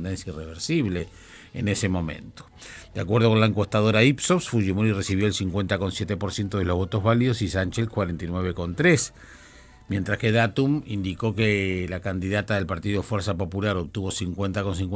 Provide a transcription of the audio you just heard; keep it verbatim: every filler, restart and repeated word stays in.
tendencia irreversible en ese momento. De acuerdo con la encuestadora Ipsos, Fujimori recibió el cincuenta coma siete por ciento de los votos válidos y Sánchez el cuarenta y nueve coma tres por ciento. Mientras que Datum indicó que la candidata del partido Fuerza Popular obtuvo cincuenta coma cincuenta